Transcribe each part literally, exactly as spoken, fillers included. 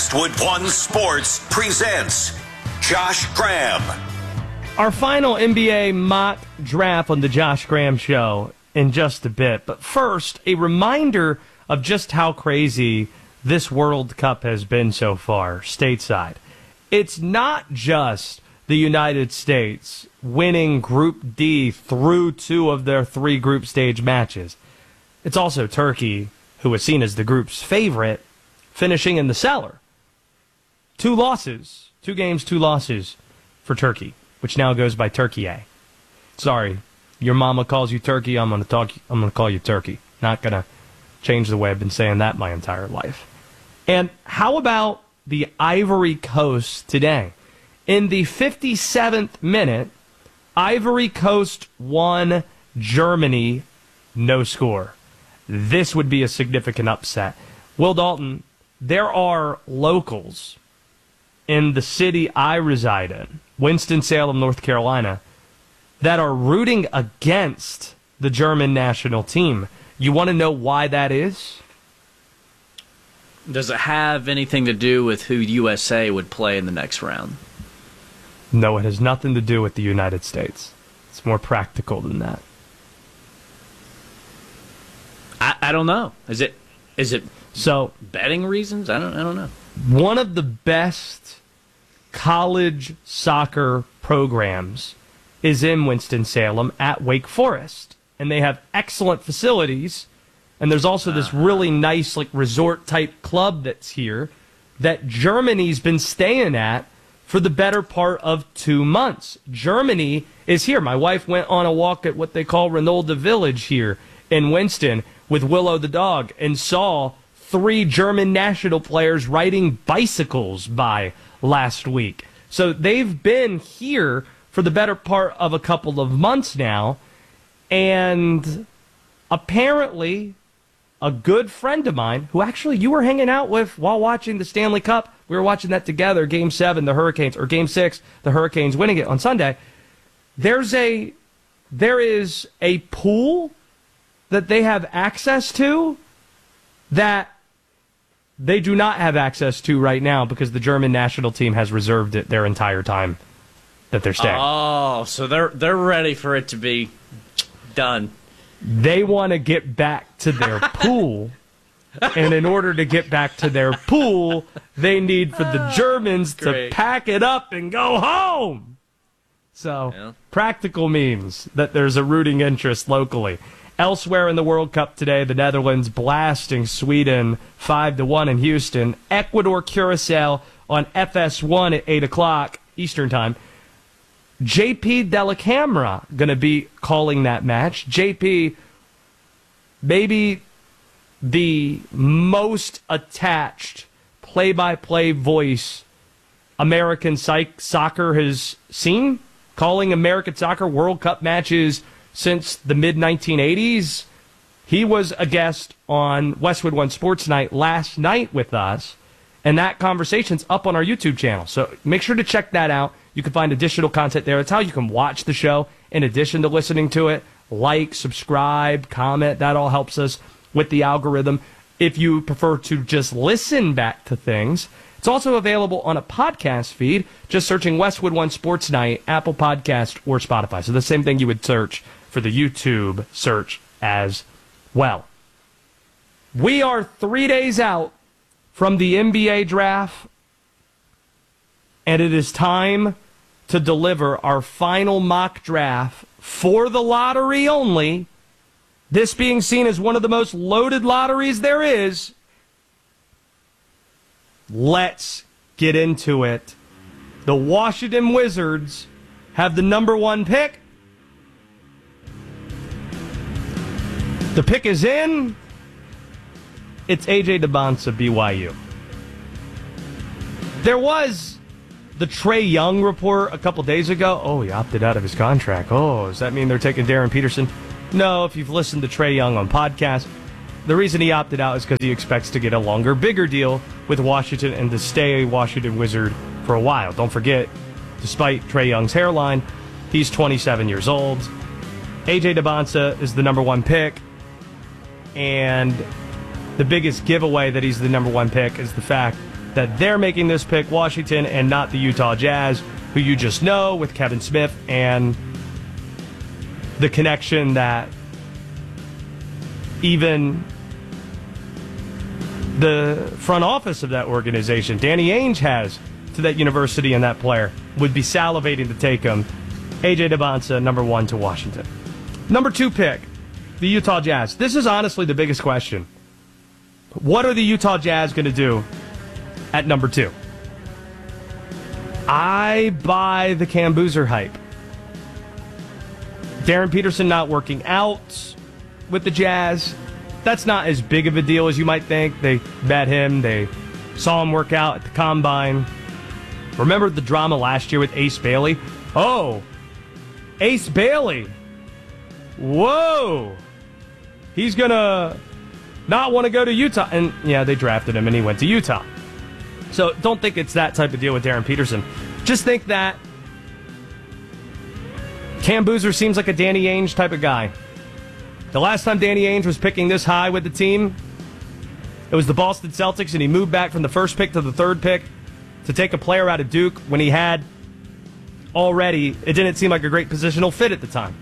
Westwood One Sports presents Josh Graham. Our final N B A mock draft on the Josh Graham Show in just a bit. But first, a reminder of just how crazy this World Cup has been so far, stateside. It's not just the United States winning Group D through two of their three group stage matches. It's also Turkey, who was seen as the group's favorite, finishing in the cellar. Two losses, two games, two losses for Turkey, which now goes by Turkey A. Sorry, your mama calls you Turkey, I'm gonna talk. I'm gonna call you Turkey. Not gonna change the way I've been saying that my entire life. And how about the Ivory Coast today? In the fifty-seventh minute, Ivory Coast won, Germany no score. This would be a significant upset. Will Dalton, there are locals in the city I reside in, Winston-Salem, North Carolina, that are rooting against the German national team. You want to know why that is? Does it have anything to do with who U S A would play in the next round? No, it has nothing to do with the United States. It's more practical than that. I, I don't know. Is it is it so betting reasons? I don't I don't know. One of the best college soccer programs is in Winston-Salem at Wake Forest, and they have excellent facilities. And there's also this really nice, like, resort-type club that's here that Germany's been staying at for the better part of two months. Germany is here. My wife went on a walk at what they call Renolda Village here in Winston with Willow the dog and saw three German national players riding bicycles by last week. So they've been here for the better part of a couple of months now, and apparently a good friend of mine, who actually you were hanging out with while watching the Stanley Cup, we were watching that together, Game seven, the Hurricanes, or Game six, the Hurricanes winning it on Sunday. There's a, there is a pool that they have access to that they do not have access to right now because the German national team has reserved it their entire time that they're staying. Oh, so they're they're ready for it to be done. They want to get back to their pool, and in order to get back to their pool, they need for the Germans Great. to pack it up and go home. So, Yeah. practical means that there's a rooting interest locally. Elsewhere in the World Cup today, the Netherlands blasting Sweden five to one in Houston. Ecuador, Curacao on F S one at eight o'clock Eastern Time. J P Della Camera going to be calling that match. J P, maybe the most attached play-by-play voice American psych- soccer has seen, calling American soccer World Cup matches since the mid nineteen eighties. He was a guest on Westwood One Sports Night last night with us, and that conversation's up on our YouTube channel. So make sure to check that out. You can find additional content there. It's how you can watch the show in addition to listening to it. Like, subscribe, comment. That all helps us with the algorithm. If you prefer to just listen back to things, it's also available on a podcast feed, just searching Westwood One Sports Night, Apple Podcast, or Spotify. So the same thing you would search for the YouTube search as well. We are three days out from the N B A draft, and it is time to deliver our final mock draft for the lottery only. This being seen as one of the most loaded lotteries there is. Let's get into it. The Washington Wizards have the number one pick. The pick is in. It's A J Dybantsa, B Y U. There was the Trae Young report a couple days ago. Oh, he opted out of his contract. Oh, does that mean they're taking Darren Peterson? No, if you've listened to Trae Young on podcasts, the reason he opted out is because he expects to get a longer, bigger deal with Washington and to stay a Washington Wizard for a while. Don't forget, despite Trae Young's hairline, he's twenty-seven years old. A J Dybantsa is the number one pick, and the biggest giveaway that he's the number one pick is the fact that they're making this pick, Washington, and not the Utah Jazz, who you just know with Kevin Smith and the connection that even the front office of that organization, Danny Ainge, has to that university and that player, would be salivating to take him. A J Dybantsa, number one to Washington. Number two pick, the Utah Jazz. This is honestly the biggest question. What are the Utah Jazz going to do at number two? I buy the Cam Boozer hype. Darren Peterson not working out with the Jazz. That's not as big of a deal as you might think. They met him. They saw him work out at the Combine. Remember the drama last year with Ace Bailey? Oh, Ace Bailey. Whoa. He's going to not want to go to Utah. And, yeah, they drafted him, and he went to Utah. So don't think it's that type of deal with Darren Peterson. Just think that Cam Boozer seems like a Danny Ainge type of guy. The last time Danny Ainge was picking this high with the team, it was the Boston Celtics, and he moved back from the first pick to the third pick to take a player out of Duke when he had already, it didn't seem like a great positional fit at the time.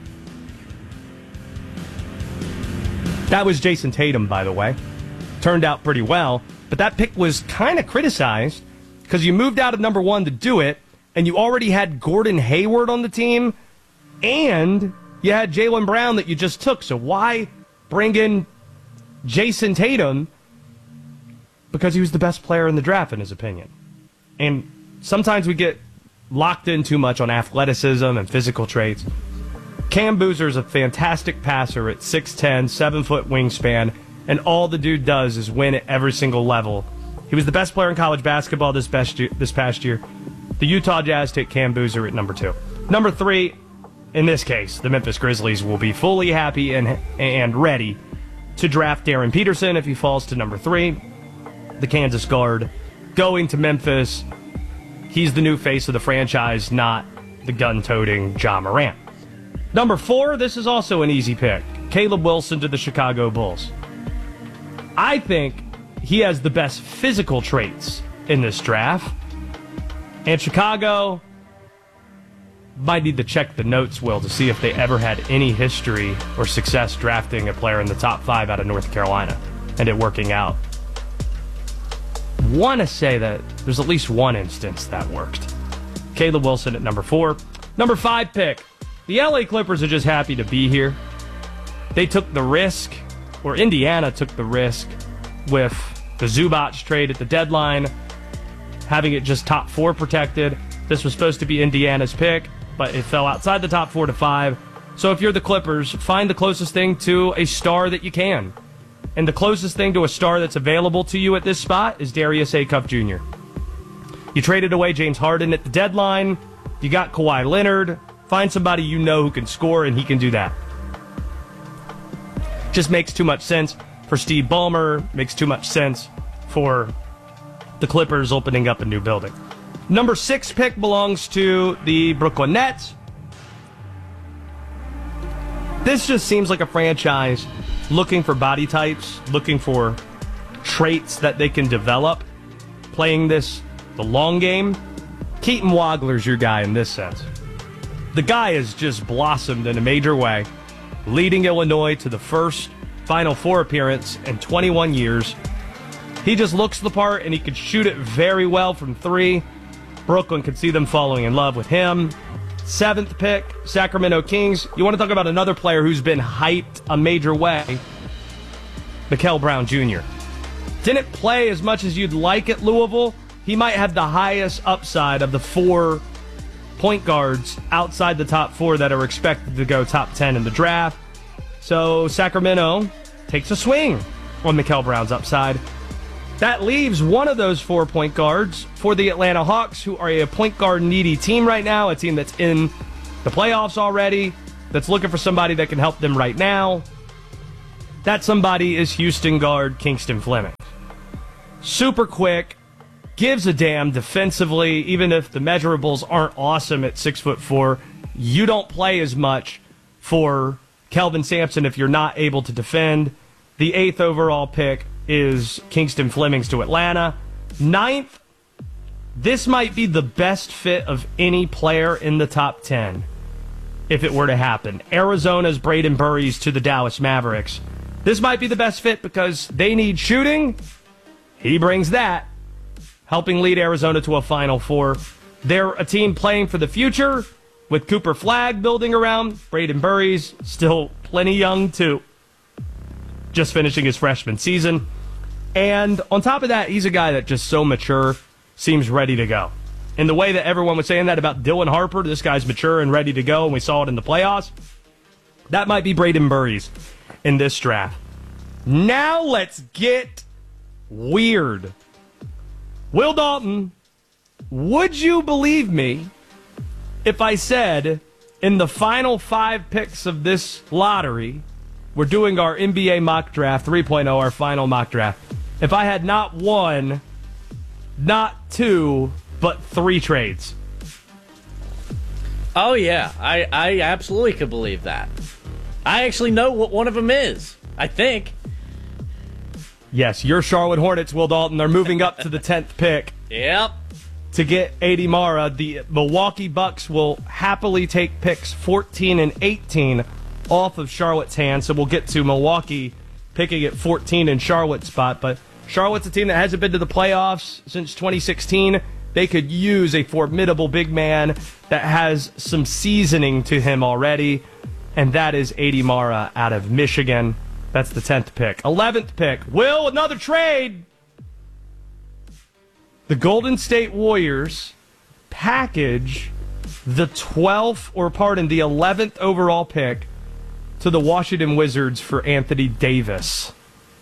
That was Jason Tatum, by the way. Turned out pretty well, but that pick was kind of criticized because you moved out of number one to do it, and you already had Gordon Hayward on the team, and you had Jaylen Brown that you just took. So why bring in Jason Tatum? Because he was the best player in the draft, in his opinion. And sometimes we get locked in too much on athleticism and physical traits. Cam Boozer is a fantastic passer at six ten, seven-foot wingspan, and all the dude does is win at every single level. He was the best player in college basketball this, best year, this past year. The Utah Jazz take Cam Boozer at number two. Number three, in this case, the Memphis Grizzlies will be fully happy and, and ready to draft Darren Peterson if he falls to number three. The Kansas guard going to Memphis. He's the new face of the franchise, not the gun-toting Ja Morant. Number four, this is also an easy pick. Caleb Wilson to the Chicago Bulls. I think he has the best physical traits in this draft. And Chicago might need to check the notes, Will, to see if they ever had any history or success drafting a player in the top five out of North Carolina and it working out. Want to say that there's at least one instance that worked. Caleb Wilson at number four. Number five pick. The L A Clippers are just happy to be here. They took the risk, or Indiana took the risk, with the Zubac trade at the deadline, having it just top four protected. This was supposed to be Indiana's pick, but it fell outside the top four to five. So if you're the Clippers, find the closest thing to a star that you can. And the closest thing to a star that's available to you at this spot is Darius Acuff Junior You traded away James Harden at the deadline. You got Kawhi Leonard. Find somebody you know who can score, and he can do that. Just makes too much sense for Steve Ballmer. Makes too much sense for the Clippers opening up a new building. Number six pick belongs to the Brooklyn Nets. This just seems like a franchise looking for body types, looking for traits that they can develop, playing this the long game. Keaton Wagler's your guy in this sense. The guy has just blossomed in a major way, leading Illinois to the first Final Four appearance in twenty-one years. He just looks the part, and he can shoot it very well from three. Brooklyn could see them falling in love with him. Seventh pick, Sacramento Kings. You want to talk about another player who's been hyped a major way? Mikael Brown Junior Didn't play as much as you'd like at Louisville. He might have the highest upside of the four point guards outside the top four that are expected to go top ten in the draft. So Sacramento takes a swing on Mikael Brown's upside. That leaves one of those four point guards for the Atlanta Hawks, who are a point guard needy team right now, a team that's in the playoffs already, that's looking for somebody that can help them right now. That somebody is Houston guard Kingston Fleming. Super quick, gives a damn defensively, even if the measurables aren't awesome at six foot four. You don't play as much for Kelvin Sampson if you're not able to defend. The eighth overall pick is Kingston Flemings to Atlanta. Ninth, this might be the best fit of any player in the top ten if it were to happen. Arizona's Braden Burries to the Dallas Mavericks. This might be the best fit because they need shooting. He brings that, helping lead Arizona to a Final Four. They're a team playing for the future with Cooper Flagg building around. Braden Burries, still plenty young too. Just finishing his freshman season. And on top of that, he's a guy that just so mature, seems ready to go. In the way that everyone was saying that about Dylan Harper, this guy's mature and ready to go, and we saw it in the playoffs. That might be Braden Burries in this draft. Now let's get weird. Will Dalton, would you believe me if I said in the final five picks of this lottery, we're doing our N B A mock draft three point oh, our final mock draft, if I had not one, not two, but three trades? Oh, yeah. I, I absolutely could believe that. I actually know what one of them is, I think. Yes, your Charlotte Hornets, Will Dalton, are moving up to the tenth pick. Yep. To get A D Mara. The Milwaukee Bucks will happily take picks fourteen and eighteen off of Charlotte's hands. So we'll get to Milwaukee picking at fourteen in Charlotte's spot. But Charlotte's a team that hasn't been to the playoffs since twenty sixteen. They could use a formidable big man that has some seasoning to him already. And that is A D Mara out of Michigan. That's the tenth pick. eleventh pick. Will, another trade. The Golden State Warriors package the twelfth, or pardon, the eleventh overall pick to the Washington Wizards for Anthony Davis.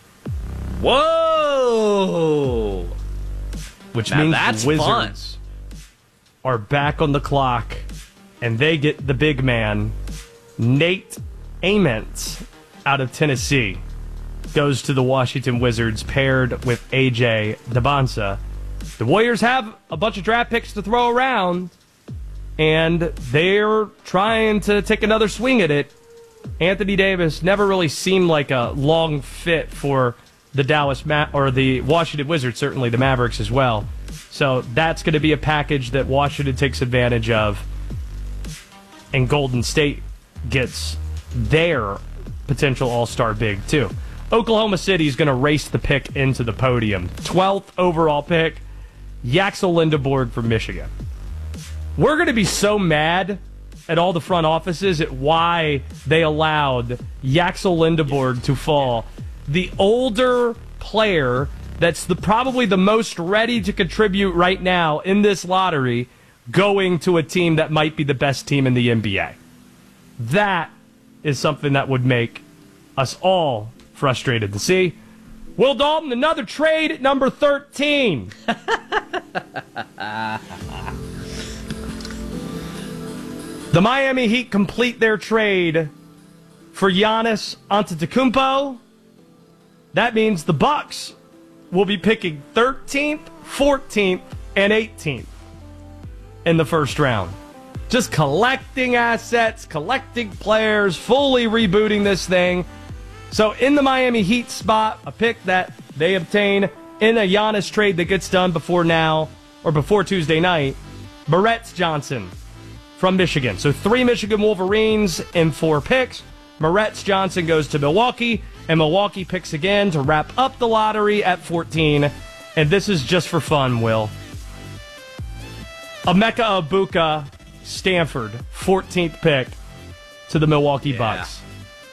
Whoa! Which Now means that's the Wizards fun. are back on the clock, and they get the big man, Nate Ament, out of Tennessee. Goes to the Washington Wizards, paired with A J Debonsa. The Warriors have a bunch of draft picks to throw around, and they're trying to take another swing at it. Anthony Davis never really seemed like a long fit for the Dallas Ma- or the Washington Wizards, certainly the Mavericks as well. So that's going to be a package that Washington takes advantage of, and Golden State gets their potential all-star big too. Oklahoma City is going to race the pick into the podium. twelfth overall pick, Yaxel Lindeborg from Michigan. We're going to be so mad at all the front offices at why they allowed Yaxel Lindeborg to fall. The older player that's the probably the most ready to contribute right now in this lottery going to a team that might be the best team in the N B A. That is something that would make us all frustrated to see. Will Dalton, another trade at number thirteen. The Miami Heat complete their trade for Giannis Antetokounmpo. That means the Bucks will be picking thirteenth, fourteenth, and eighteenth in the first round. Just collecting assets, collecting players, fully rebooting this thing. So in the Miami Heat spot, a pick that they obtain in a Giannis trade that gets done before now, or before Tuesday night, Moretz Johnson from Michigan. So three Michigan Wolverines in four picks. Moretz Johnson goes to Milwaukee, and Milwaukee picks again to wrap up the lottery at fourteen. And this is just for fun, Will. Emeka Ibuka, Stanford, fourteenth pick to the Milwaukee Yeah. Bucks.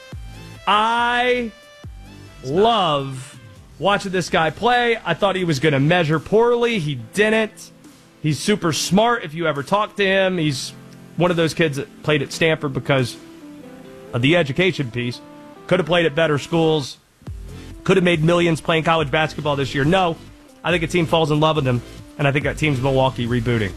I love watching this guy play. I thought he was going to measure poorly. He didn't. He's super smart if you ever talk to him. He's one of those kids that played at Stanford because of the education piece. Could have played at better schools. Could have made millions playing college basketball this year. No. I think a team falls in love with him, and I think that team's Milwaukee rebooting.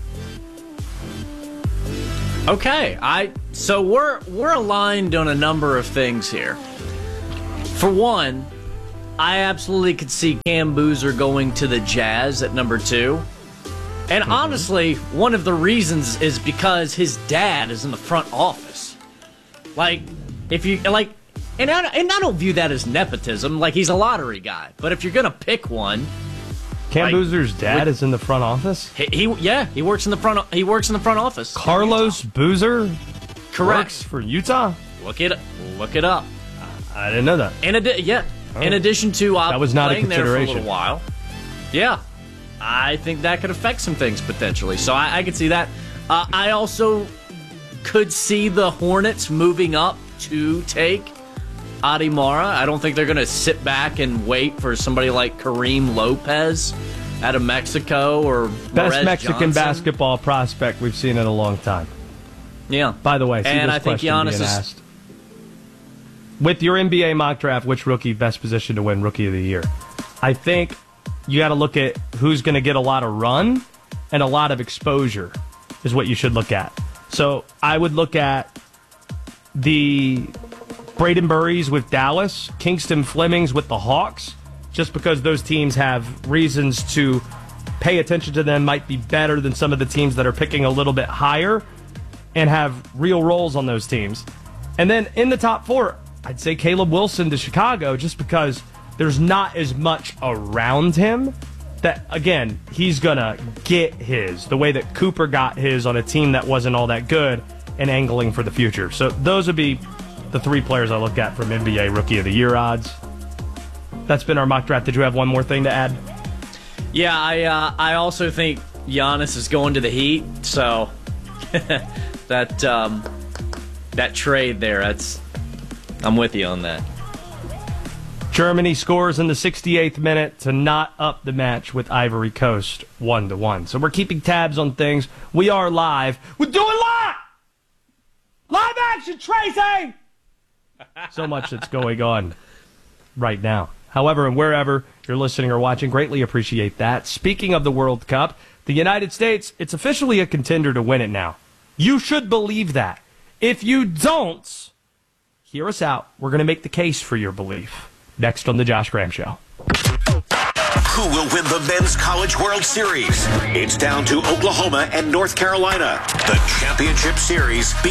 Okay, I so we're we're aligned on a number of things here. For one, I absolutely could see Cam Boozer going to the Jazz at number two. And mm-hmm. honestly, one of the reasons is because his dad is in the front office. Like, if you like, and I, and I don't view that as nepotism. Like, he's a lottery guy. But if you're gonna pick one, Cam Cam Like, Boozer's dad with- is in the front office? He, he yeah, he works in the front. He works in the front office. Carlos Boozer Correct. works for Utah? Look it look it up. I didn't know that. In adi- yeah, in addition to uh, That was not a playing there for a consideration. little while. Yeah, I think that could affect some things potentially. So I, I could see that. Uh, I also could see the Hornets moving up to take Adi Mara. I don't think they're going to sit back and wait for somebody like Kareem Lopez out of Mexico or Best Perez Mexican Johnson. basketball prospect we've seen in a long time. Yeah. By the way, see And this I think question Giannis being is- asked. With your N B A mock draft, which rookie best positioned to win Rookie of the Year? I think you got to look at who's going to get a lot of run and a lot of exposure is what you should look at. So I would look at the Braden Burries with Dallas, Kingston Flemings with the Hawks, just because those teams have reasons to pay attention to them, might be better than some of the teams that are picking a little bit higher and have real roles on those teams. And then in the top four, I'd say Caleb Wilson to Chicago, just because there's not as much around him that, again, he's going to get his, the way that Cooper got his on a team that wasn't all that good and angling for the future. So those would be the three players I look at from N B A Rookie of the Year odds. That's been our mock draft. Did you have one more thing to add? Yeah, I uh, I also think Giannis is going to the Heat, so that um, that trade there, that's I'm with you on that. Germany scores in the sixty-eighth minute to not up the match with Ivory Coast one to one. So we're keeping tabs on things. We are live. We're doing live! Live action, Tracy! So much that's going on right now. However, and wherever you're listening or watching, greatly appreciate that. Speaking of the World Cup, the United States, it's officially a contender to win it now. You should believe that. If you don't, hear us out. We're going to make the case for your belief. Next on The Josh Graham Show. Who will win the Men's College World Series? It's down to Oklahoma and North Carolina. The championship series